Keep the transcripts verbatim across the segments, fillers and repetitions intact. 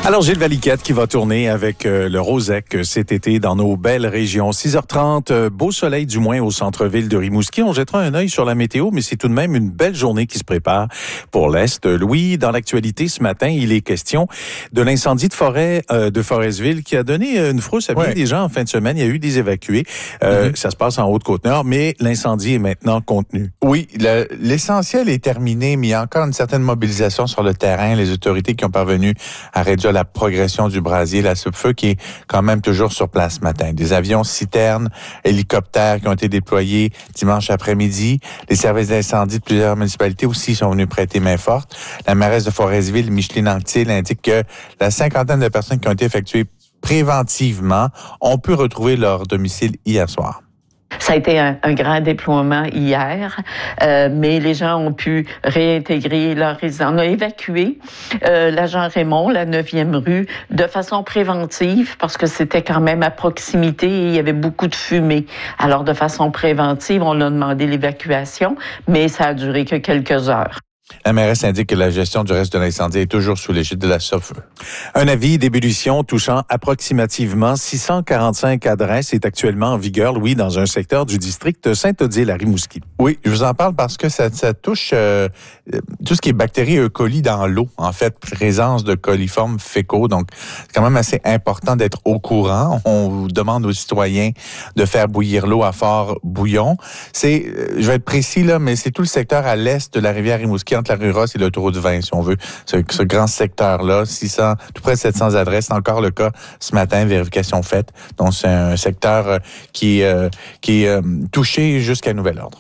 Alors, Gilles Valiquette qui va tourner avec euh, le Rosec cet été dans nos belles régions. six heures trente, euh, beau soleil du moins au centre-ville de Rimouski. On jettera un œil sur la météo, mais c'est tout de même une belle journée qui se prépare pour l'Est. Louis, dans l'actualité ce matin, il est question de l'incendie de forêt euh, de Forestville qui a donné une frousse à bien ouais. des gens en fin de semaine. Il y a eu des évacués. Euh, mm-hmm. Ça se passe en Haute-Côte-Nord, mais l'incendie est maintenant contenu. Oui, le, l'essentiel est terminé, mais il y a encore une certaine mobilisation sur le terrain. Les autorités qui ont parvenu à réduire la progression du brasier, la soupe-feu qui est quand même toujours sur place ce matin. Des avions citernes, hélicoptères qui ont été déployés dimanche après-midi. Les services d'incendie de plusieurs municipalités aussi sont venus prêter main forte. La mairesse de Forestville, Micheline Anctil, indique que la cinquantaine de personnes qui ont été effectuées préventivement ont pu retrouver leur domicile hier soir. Ça a été un, un grand déploiement hier, euh, mais les gens ont pu réintégrer leur résidence. On a évacué euh, l'agent Raymond, la neuvième rue, de façon préventive, parce que c'était quand même à proximité et il y avait beaucoup de fumée. Alors, de façon préventive, on a demandé l'évacuation, mais ça a duré que quelques heures. La mairesse indique que la gestion du reste de l'incendie est toujours sous l'égide de la SOFE. Un avis d'ébullition touchant approximativement six cent quarante-cinq adresses est actuellement en vigueur, Louis, dans un secteur du district Saint-Odile à Rimouski. Oui, je vous en parle parce que ça, ça touche euh, tout ce qui est bactéries E. coli dans l'eau. En fait, présence de coliformes fécaux. Donc, c'est quand même assez important d'être au courant. On demande aux citoyens de faire bouillir l'eau à fort bouillon. C'est, je vais être précis là, mais c'est tout le secteur à l'est de la rivière Rimouski, entre la rue Ross et l'autoroute vingt, si on veut. Ce, ce grand secteur-là, six cents, tout près de sept cents adresses. C'est encore le cas ce matin, vérification faite. Donc, c'est un secteur qui, euh, qui est euh, touché jusqu'à nouvel ordre.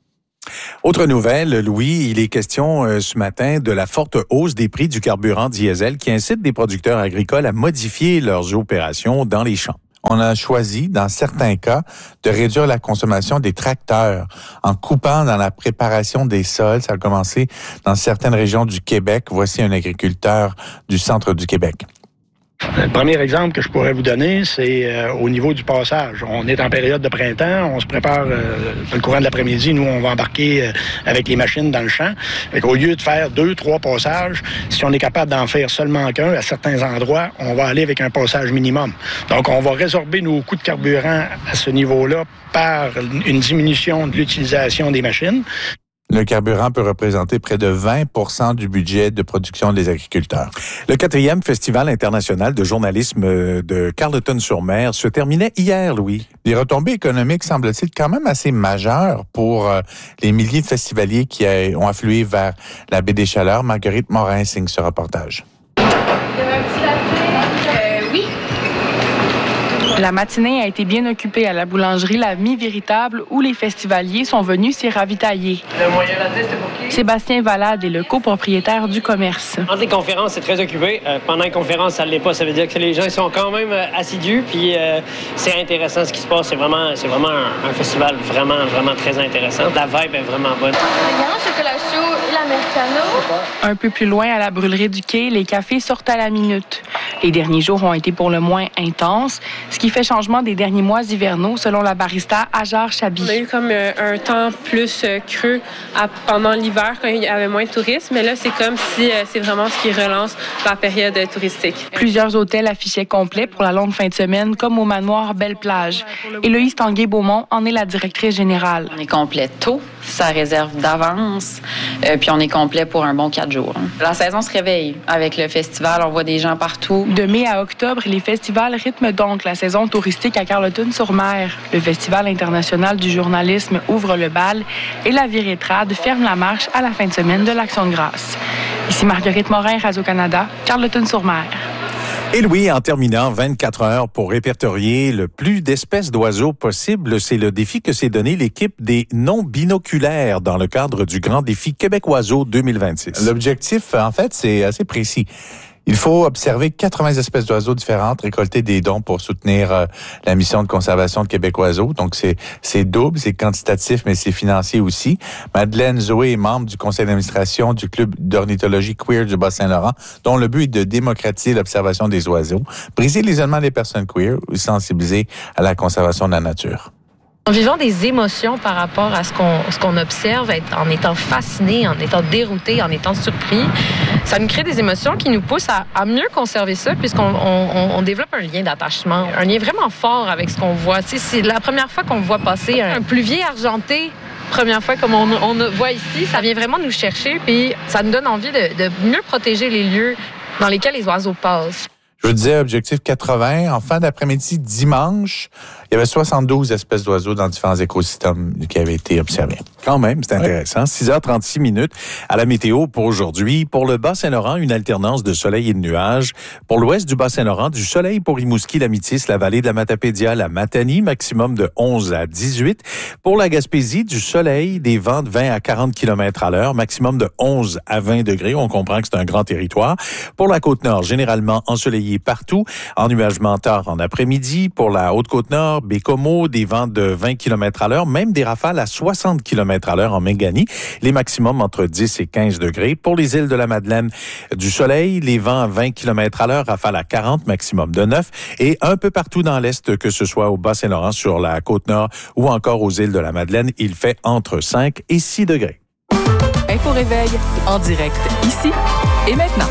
Autre nouvelle, Louis, il est question euh, ce matin de la forte hausse des prix du carburant diesel qui incite des producteurs agricoles à modifier leurs opérations dans les champs. On a choisi, dans certains cas, de réduire la consommation des tracteurs en coupant dans la préparation des sols. Ça a commencé dans certaines régions du Québec. Voici un agriculteur du centre du Québec. Le premier exemple que je pourrais vous donner, c'est euh, au niveau du passage. On est en période de printemps, on se prépare euh, dans le courant de l'après-midi. Nous, on va embarquer euh, avec les machines dans le champ. Au lieu de faire deux, trois passages, si on est capable d'en faire seulement qu'un à certains endroits, on va aller avec un passage minimum. Donc, on va résorber nos coûts de carburant à ce niveau-là par une diminution de l'utilisation des machines. Le carburant peut représenter près de vingt pour cent du budget de production des agriculteurs. Le quatrième Festival international de journalisme de Carleton-sur-Mer se terminait hier, Louis. Les retombées économiques semblent-ils quand même assez majeures pour euh, les milliers de festivaliers qui a, ont afflué vers la baie des Chaleurs. Marguerite Morin signe ce reportage. La matinée a été bien occupée à la boulangerie La Mie Véritable où les festivaliers sont venus s'y ravitailler. Le moyen latte, c'était pour qui? Sébastien Valade est le copropriétaire du commerce. Entre les conférences, c'est très occupé. Euh, pendant les conférences, ça ne l'est pas. Ça veut dire que les gens sont quand même euh, assidus. Puis euh, c'est intéressant ce qui se passe. C'est vraiment, c'est vraiment un, un festival vraiment, vraiment très intéressant. La vibe est vraiment bonne. Le grand chocolat chaud et l'americano. Un peu plus loin, à la brûlerie du quai, les cafés sortent à la minute. Les derniers jours ont été pour le moins intenses, ce qui fait changement des derniers mois hivernaux, selon la barista Ajar Chabi. On a eu comme euh, un temps plus euh, creux à, pendant l'hiver, quand il y avait moins de touristes, mais là, c'est comme si euh, c'est vraiment ce qui relance la période euh, touristique. Plusieurs hôtels affichaient complet pour la longue fin de semaine, comme au manoir Belle-Plage. Héloïse Tanguay-Beaumont en est la directrice générale. On est complet tôt, ça réserve d'avance, euh, puis on est complet pour un bon quatre jours. La saison se réveille avec le festival, on voit des gens partout. De mai à octobre, les festivals rythment donc la saison touristique à Carleton-sur-Mer. Le Festival international du journalisme ouvre le bal et la Virétrade ferme la marche à la fin de semaine de l'Action de grâce. Ici Marguerite Morin, Radio-Canada, Carleton-sur-Mer. Et Louis, en terminant, vingt-quatre heures pour répertorier le plus d'espèces d'oiseaux possible. C'est le défi que s'est donné l'équipe des non-binoculaires dans le cadre du Grand Défi Québec Oiseaux deux mille vingt-six. L'objectif, en fait, c'est assez précis. Il faut observer quatre-vingts espèces d'oiseaux différentes, récolter des dons pour soutenir euh, la mission de conservation de Québec Oiseaux. Donc, c'est, c'est double, c'est quantitatif, mais c'est financier aussi. Madeleine Zoé est membre du conseil d'administration du Club d'ornithologie queer du Bas-Saint-Laurent, dont le but est de démocratiser l'observation des oiseaux, briser l'isolement des personnes queer ou sensibiliser à la conservation de la nature. En vivant des émotions par rapport à ce qu'on, ce qu'on observe, en étant fasciné, en étant dérouté, en étant surpris, ça nous crée des émotions qui nous poussent à, à mieux conserver ça, puisqu'on on, on développe un lien d'attachement, un lien vraiment fort avec ce qu'on voit. Tu sais, c'est la première fois qu'on voit passer un, un pluvier argenté, première fois comme on, on voit ici, ça vient vraiment nous chercher, puis ça nous donne envie de, de mieux protéger les lieux dans lesquels les oiseaux passent. Je vous disais, objectif quatre-vingts. En fin d'après-midi, dimanche, il y avait soixante-douze espèces d'oiseaux dans différents écosystèmes qui avaient été observés. Quand même, c'est intéressant. Ouais. six heures trente-six minutes à la météo pour aujourd'hui. Pour le Bas-Saint-Laurent, une alternance de soleil et de nuages. Pour l'ouest du Bas-Saint-Laurent, du soleil pour Rimouski, la Métis, la vallée de la Matapédia, la Matanie, maximum de onze à dix-huit. Pour la Gaspésie, du soleil, des vents de vingt à quarante kilomètres à l'heure, maximum de onze à vingt degrés. On comprend que c'est un grand territoire. Pour la Côte-Nord, généralement ensoleillé partout, ennuagement tard en après-midi. Pour la Haute-Côte-Nord, Bécomo, des vents de vingt kilomètres à l'heure, même des rafales à soixante kilomètres à l'heure en Mingani. Les maximums entre dix et quinze degrés. Pour les îles de la Madeleine, du soleil, les vents à vingt kilomètres à l'heure, rafales à quarante, maximum de neuf. Et un peu partout dans l'Est, que ce soit au Bas-Saint-Laurent, sur la Côte-Nord ou encore aux îles de la Madeleine, il fait entre cinq et six degrés. Info Réveil, en direct, ici et maintenant.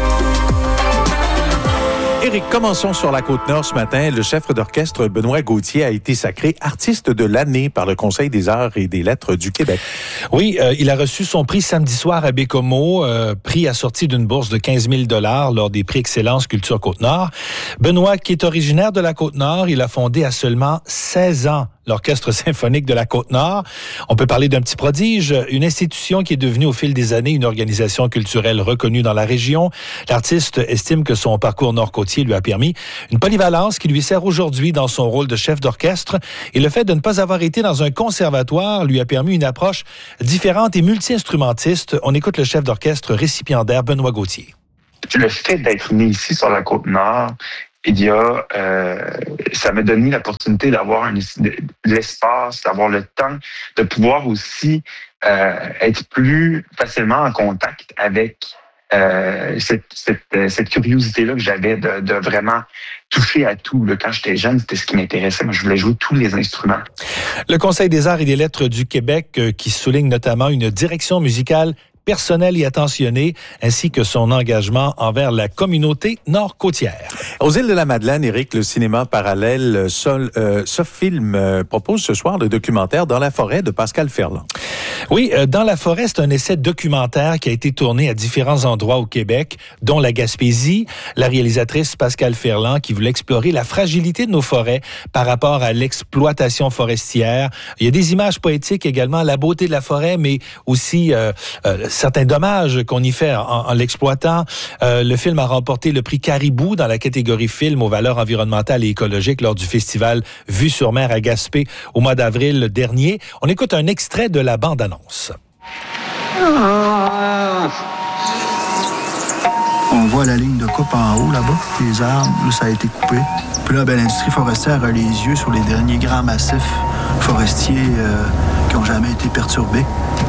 Éric, commençons sur la Côte-Nord ce matin. Le chef d'orchestre Benoît Gauthier a été sacré artiste de l'année par le Conseil des arts et des lettres du Québec. Oui, euh, il a reçu son prix samedi soir à Bécomo, euh, prix assorti d'une bourse de quinze mille dollars lors des prix Excellence Culture Côte-Nord. Benoît, qui est originaire de la Côte-Nord, il a fondé à seulement seize ans l'Orchestre symphonique de la Côte-Nord. On peut parler d'un petit prodige, une institution qui est devenue au fil des années une organisation culturelle reconnue dans la région. L'artiste estime que son parcours nord-côtier lui a permis une polyvalence qui lui sert aujourd'hui dans son rôle de chef d'orchestre. Et le fait de ne pas avoir été dans un conservatoire lui a permis une approche différente et multi-instrumentiste. On écoute le chef d'orchestre récipiendaire Benoît Gauthier. Le fait d'être né ici sur la Côte-Nord, il y a, euh, ça m'a donné l'opportunité d'avoir un, de l'espace, d'avoir le temps, de pouvoir aussi euh, être plus facilement en contact avec euh, cette, cette, cette curiosité-là que j'avais de, de vraiment toucher à tout. Là. Quand j'étais jeune, c'était ce qui m'intéressait. Moi, je voulais jouer tous les instruments. Le Conseil des arts et des lettres du Québec, euh, qui souligne notamment une direction musicale personnel et attentionné, ainsi que son engagement envers la communauté nord-côtière. Aux îles de la Madeleine, Éric, le cinéma parallèle Sol, euh, Sofilm euh, propose ce soir le documentaire Dans la forêt de Pascal Ferland. Oui, euh, Dans la forêt, c'est un essai documentaire qui a été tourné à différents endroits au Québec, dont la Gaspésie. La réalisatrice Pascal Ferland qui voulait explorer la fragilité de nos forêts par rapport à l'exploitation forestière. Il y a des images poétiques également, la beauté de la forêt, mais aussi euh, euh, certains dommages qu'on y fait en, en l'exploitant. Euh, le film a remporté le prix Caribou dans la catégorie film aux valeurs environnementales et écologiques lors du festival Vue sur mer à Gaspé au mois d'avril dernier. On écoute un extrait de la bande-annonce. On voit la ligne de coupe en haut, là-bas, les arbres, là, ça a été coupé. Puis là, ben, l'industrie forestière a les yeux sur les derniers grands massifs forestiers euh, qui n'ont jamais été perturbés.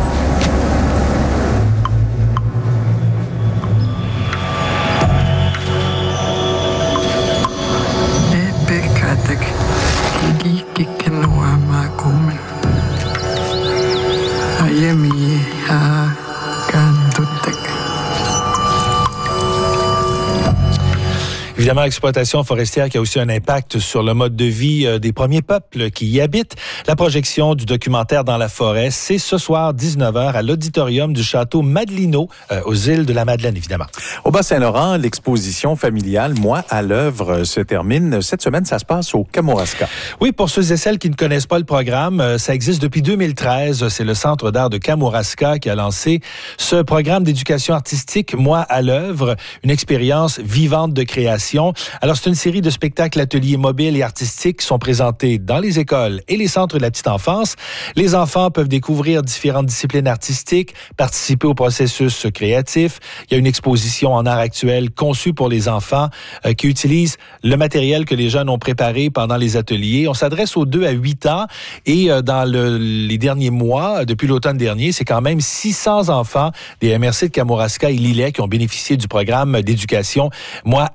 Évidemment, l'exploitation forestière qui a aussi un impact sur le mode de vie euh, des premiers peuples qui y habitent. La projection du documentaire Dans la forêt, c'est ce soir dix-neuf heures à l'auditorium du château Madelino, euh, aux îles de la Madeleine, évidemment. Au Bas-Saint-Laurent, l'exposition familiale Moi à l'œuvre se termine. Cette semaine, ça se passe au Kamouraska. Oui, pour ceux et celles qui ne connaissent pas le programme, ça existe depuis deux mille treize. C'est le Centre d'art de Kamouraska qui a lancé ce programme d'éducation artistique Moi à l'œuvre, une expérience vivante de création. Alors, c'est une série de spectacles, ateliers mobiles et artistiques qui sont présentés dans les écoles et les centres de la petite enfance. Les enfants peuvent découvrir différentes disciplines artistiques, participer au processus créatif. Il y a une exposition en art actuel conçue pour les enfants euh, qui utilise le matériel que les jeunes ont préparé pendant les ateliers. On s'adresse aux deux à huit ans et euh, dans le, les derniers mois, depuis l'automne dernier, c'est quand même six cents enfants des M R C de Kamouraska et Lillet qui ont bénéficié du programme d'éducation Moi à l'œuvre.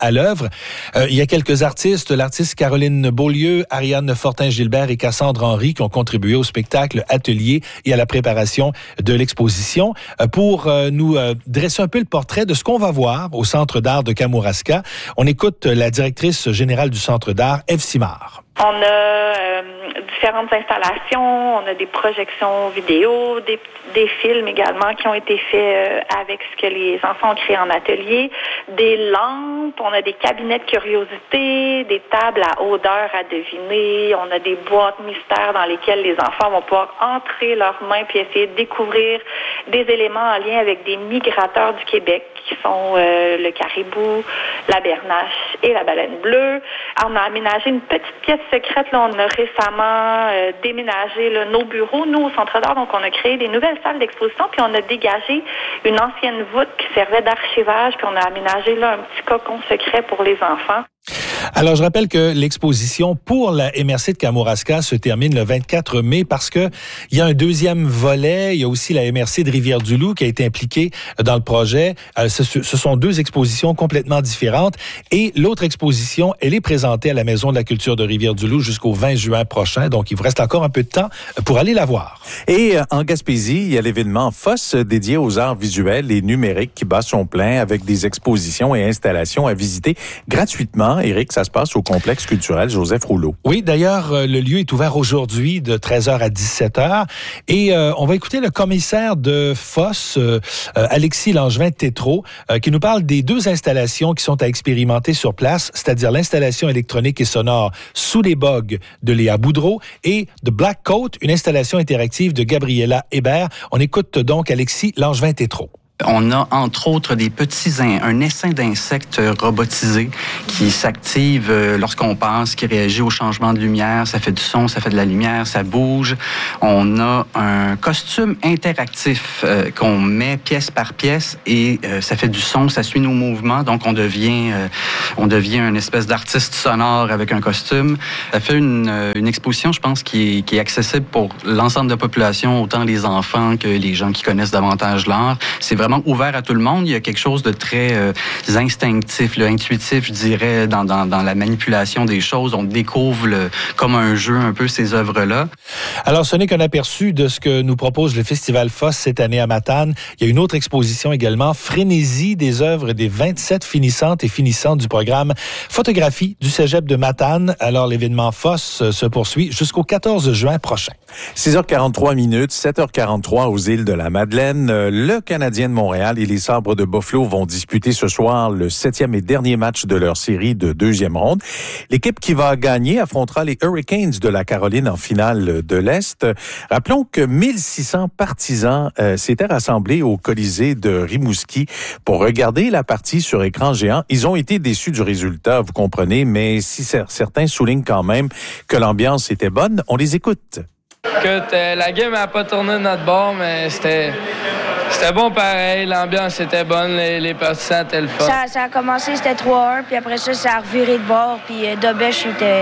Euh, il y a quelques artistes, l'artiste Caroline Beaulieu, Ariane Fortin-Gilbert et Cassandre Henry qui ont contribué au spectacle Atelier et à la préparation de l'exposition. Euh, pour euh, nous euh, dresser un peu le portrait de ce qu'on va voir au Centre d'art de Kamouraska, on écoute la directrice générale du Centre d'art, Ève Simard. On a euh, différentes installations, on a des projections vidéo, des, des films également qui ont été faits euh, avec ce que les enfants ont créé en atelier, des lampes, on a des cabinets de curiosité, des tables à odeur à deviner, on a des boîtes mystères dans lesquelles les enfants vont pouvoir entrer leurs mains puis essayer de découvrir des éléments en lien avec des migrateurs du Québec qui sont euh, le caribou, la bernache et la baleine bleue. On a aménagé une petite pièce secrète. Là, on a récemment euh, déménagé là, nos bureaux, nous, au Centre d'art. Donc, on a créé des nouvelles salles d'exposition, puis on a dégagé une ancienne voûte qui servait d'archivage, puis on a aménagé là un petit cocon secret pour les enfants. Alors, je rappelle que l'exposition pour la M R C de Kamouraska se termine le vingt-quatre mai parce que il y a un deuxième volet. Il y a aussi la M R C de Rivière-du-Loup qui a été impliquée dans le projet. Ce, ce sont deux expositions complètement différentes. Et l'autre exposition, elle est présentée à la Maison de la culture de Rivière-du-Loup jusqu'au vingt juin prochain. Donc, il vous reste encore un peu de temps pour aller la voir. Et en Gaspésie, il y a l'événement F O S dédié aux arts visuels et numériques qui bat son plein avec des expositions et installations à visiter gratuitement. Éric, ça se passe au complexe culturel Joseph Rouleau. Oui, d'ailleurs, le lieu est ouvert aujourd'hui de treize heures à dix-sept heures. Et euh, on va écouter le commissaire de F O S, euh, Alexis Langevin-Tétrault, euh, qui nous parle des deux installations qui sont à expérimenter sur place, c'est-à-dire l'installation électronique et sonore Sous les bogues de Léa Boudreau et The Black Coat, une installation interactive de Gabriela Hébert. On écoute donc Alexis Langevin-Tétrault. On a, entre autres, des petits in- un essaim d'insectes robotisés qui s'active lorsqu'on passe, qui réagit au changement de lumière. Ça fait du son, ça fait de la lumière, ça bouge. On a un costume interactif euh, qu'on met pièce par pièce et euh, ça fait du son, ça suit nos mouvements. Donc, on devient, euh, on devient une espèce d'artiste sonore avec un costume. Ça fait une, une exposition, je pense, qui est, qui est accessible pour l'ensemble de la population, autant les enfants que les gens qui connaissent davantage l'art. C'est vraiment ouvert à tout le monde. Il y a quelque chose de très euh, instinctif, là, intuitif, je dirais, dans, dans, dans la manipulation des choses. On découvre le, comme un jeu un peu ces œuvres-là. Alors, ce n'est qu'un aperçu de ce que nous propose le Festival F O S cette année à Matane. Il y a une autre exposition également, Frénésie, des œuvres des vingt-sept finissantes et finissants du programme Photographie du Cégep de Matane. Alors, l'événement F O S se poursuit jusqu'au quatorze juin prochain. six heures quarante-trois minutes, sept heures quarante-trois aux îles de la Madeleine. Le Canadien de Montréal et les Sabres de Buffalo vont disputer ce soir le septième et dernier match de leur série de deuxième ronde. L'équipe qui va gagner affrontera les Hurricanes de la Caroline en finale de l'Est. Rappelons que mille six cents partisans euh, s'étaient rassemblés au Colisée de Rimouski pour regarder la partie sur écran géant. Ils ont été déçus du résultat, vous comprenez, mais si certains soulignent quand même que l'ambiance était bonne, on les écoute. Écoute, euh, la game n'a pas tourné de notre bord, mais c'était... C'était bon pareil, l'ambiance était bonne, les, les partisans étaient le fun. Ça, ça a commencé, c'était trois un, puis après ça, ça a reviré de bord, puis euh, Dobèche, il était,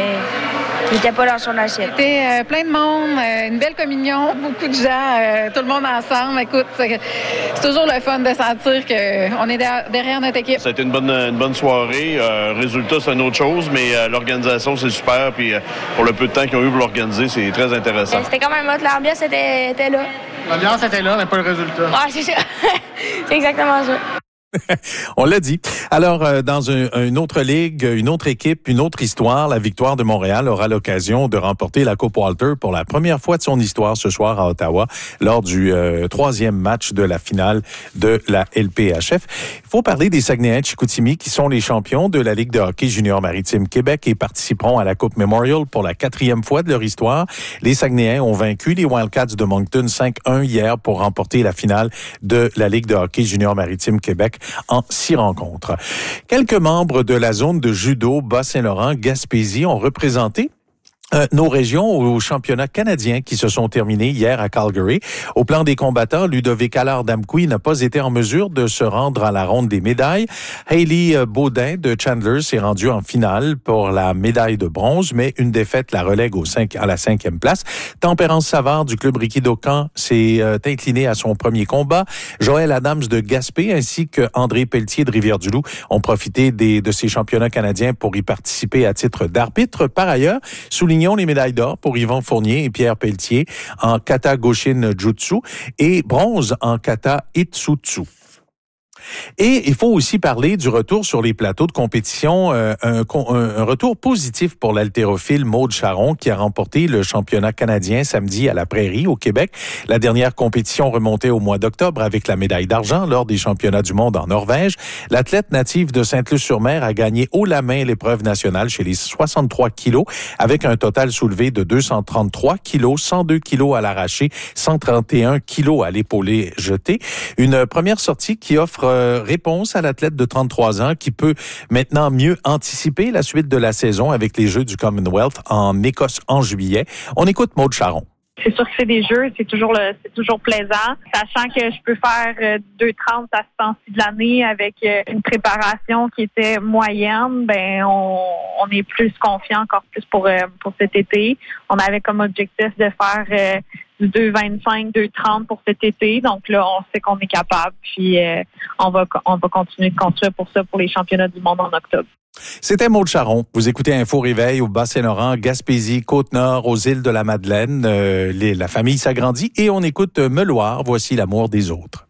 il était pas dans son assiette. C'était euh, plein de monde, euh, une belle communion, beaucoup de gens, euh, tout le monde ensemble. Écoute, c'est, c'est toujours le fun de sentir qu'on est derrière, derrière notre équipe. Ça a été une bonne, une bonne soirée. Euh, résultat, c'est une autre chose, mais euh, l'organisation, c'est super. Puis euh, pour le peu de temps qu'ils ont eu pour l'organiser, c'est très intéressant. C'était quand même hot, l'ambiance était, était là. L'ambiance était là, mais pas le résultat. Ah, c'est ça. C'est exactement ça. On l'a dit. Alors, euh, dans un, une autre ligue, une autre équipe, une autre histoire, la Victoire de Montréal aura l'occasion de remporter la Coupe Walter pour la première fois de son histoire ce soir à Ottawa lors du euh, troisième match de la finale de la L P H F. Il faut parler des Saguenayens de Chicoutimi qui sont les champions de la Ligue de hockey junior maritime Québec et participeront à la Coupe Memorial pour la quatrième fois de leur histoire. Les Saguenayens ont vaincu les Wildcats de Moncton cinq un hier pour remporter la finale de la Ligue de hockey junior maritime Québec en six rencontres. Quelques membres de la zone de judo Bas-Saint-Laurent, Gaspésie ont représenté Euh, nos régions au championnat canadien qui se sont terminés hier à Calgary. Au plan des combattants, Ludovic Allard-Damqui n'a pas été en mesure de se rendre à la ronde des médailles. Hailey Baudin de Chandler s'est rendue en finale pour la médaille de bronze, mais une défaite la relègue au cinq, à la cinquième place. Tempérance Savard du club Riquido-Can s'est euh, inclinée à son premier combat. Joël Adams de Gaspé ainsi que André Pelletier de Rivière-du-Loup ont profité des, de ces championnats canadiens pour y participer à titre d'arbitre. Par ailleurs, soulignons les médailles d'or pour Yvan Fournier et Pierre Pelletier en kata Goshin Jutsu et bronze en kata Itsutsu. Et il faut aussi parler du retour sur les plateaux de compétition, euh, un, un retour positif pour l'haltérophile Maude Charron qui a remporté le championnat canadien samedi à la Prairie au Québec. La dernière compétition remontait au mois d'octobre avec la médaille d'argent lors des championnats du monde en Norvège. L'athlète native de Sainte-Luce-sur-Mer a gagné haut la main l'épreuve nationale chez les soixante-trois kilos avec un total soulevé de deux cent trente-trois kilos, cent deux kilos à l'arraché, cent trente et un kilos à l'épaulé jeté. Une première sortie qui offre réponse à l'athlète de trente-trois ans qui peut maintenant mieux anticiper la suite de la saison avec les Jeux du Commonwealth en Écosse en juillet. On écoute Maude Charron. C'est sûr que c'est des jeux, c'est toujours le, c'est toujours plaisant. Sachant que je peux faire deux trente à ce temps-ci de l'année avec une préparation qui était moyenne, ben on, on est plus confiant encore plus pour pour cet été. On avait comme objectif de faire euh, du deux vingt-cinq, deux trente pour cet été. Donc là, on sait qu'on est capable. Puis euh, on va on va continuer de construire pour ça pour les championnats du monde en octobre. C'était Maude Charron. Vous écoutez Info Réveil au Bas-Saint-Laurent, Gaspésie, Côte-Nord, aux îles de la Madeleine. Euh, les, la famille s'agrandit et on écoute Meuloir. Voici l'amour des autres.